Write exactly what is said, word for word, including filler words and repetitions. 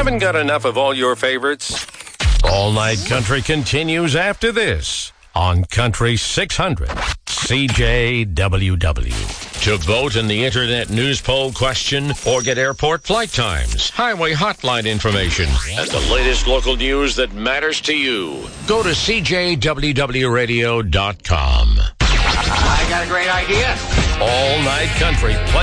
Haven't got enough of all your favorites? All Night Country continues after this on Country six hundred C J W W. To vote in the Internet News Poll question or get airport flight times, highway hotline information, and the latest local news that matters to you, go to C J W W radio dot com. I got a great idea. All Night Country.